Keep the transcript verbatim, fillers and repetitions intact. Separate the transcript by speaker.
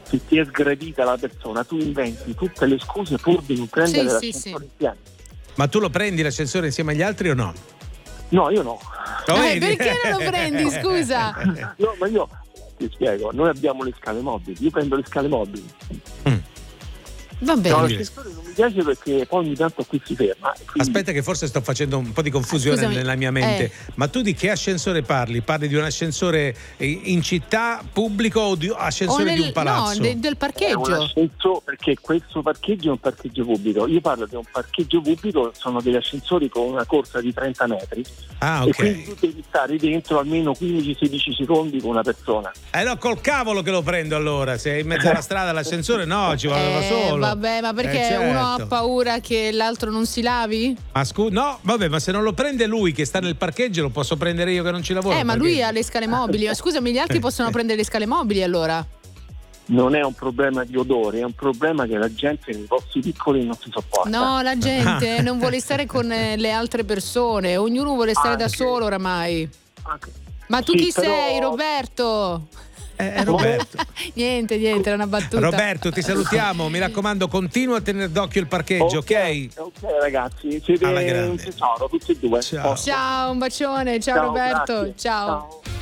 Speaker 1: se ti è sgradita la persona, tu inventi tutte le scuse pur di non prendere
Speaker 2: Sì,
Speaker 1: l'ascensore
Speaker 2: sì, sì.
Speaker 1: insieme.
Speaker 3: Ma tu lo prendi l'ascensore insieme agli altri o no?
Speaker 1: No, io no.
Speaker 3: Lo
Speaker 2: Eh,
Speaker 3: vedi?
Speaker 2: perché non lo prendi, scusa?
Speaker 1: No, ma io ti spiego, noi abbiamo le scale mobili, io prendo le scale mobili.
Speaker 2: Va
Speaker 1: No,
Speaker 2: bene.
Speaker 1: l'ascensore non mi piace perché poi ogni tanto qui si ferma. e quindi-
Speaker 3: Aspetta che forse sto facendo un po' di confusione
Speaker 2: Scusami,
Speaker 3: nella mia mente.
Speaker 2: eh.
Speaker 3: Ma tu di che ascensore parli? Parli di un ascensore in città pubblico o di
Speaker 2: O
Speaker 3: ascensore
Speaker 2: nel-
Speaker 3: di un palazzo?
Speaker 2: no, de- del
Speaker 1: È un
Speaker 2: parcheggio.
Speaker 1: ascensore, perché questo parcheggio è un parcheggio pubblico. Io parlo di un parcheggio pubblico, sono degli ascensori con una corsa di trenta metri.
Speaker 3: Ah,
Speaker 1: E quindi
Speaker 3: ok.
Speaker 1: tu devi stare dentro almeno quindici sedici secondi con una persona.
Speaker 3: Eh no, col cavolo che lo prendo allora. Se è in mezzo alla strada l'ascensore, no, ci vado da
Speaker 2: Eh,
Speaker 3: solo.
Speaker 2: vabbè, ma perché
Speaker 3: Eh, certo.
Speaker 2: uno ha paura che l'altro non si lavi?
Speaker 3: Ma scu- no, vabbè, ma se non lo prende lui che sta nel parcheggio, lo posso prendere io che non ci lavoro.
Speaker 2: Eh, ma
Speaker 3: perché-
Speaker 2: lui ha le scale mobili. Ma scusami, gli altri possono prendere le scale mobili allora?
Speaker 1: Non è un problema di odore, è un problema che la gente nei posti piccoli non si sopporta.
Speaker 2: No, la gente non vuole stare con eh, le altre persone, ognuno vuole stare da
Speaker 1: Anche.
Speaker 2: solo oramai.
Speaker 1: Anche-
Speaker 2: Ma tu
Speaker 1: Sì,
Speaker 2: chi
Speaker 1: però-
Speaker 2: sei, Roberto?
Speaker 3: Eh, Roberto.
Speaker 2: Niente, niente, era una battuta.
Speaker 3: Roberto, ti salutiamo. Mi raccomando, continua a tenere d'occhio il parcheggio, ok?
Speaker 1: Ok, ragazzi, siete
Speaker 3: Alla
Speaker 1: un
Speaker 3: grande.
Speaker 1: tesoro, tutti e due.
Speaker 3: Ciao.
Speaker 2: Ciao, un bacione, ciao,
Speaker 1: Ciao,
Speaker 2: Roberto.
Speaker 1: grazie.
Speaker 2: Ciao.
Speaker 1: Ciao.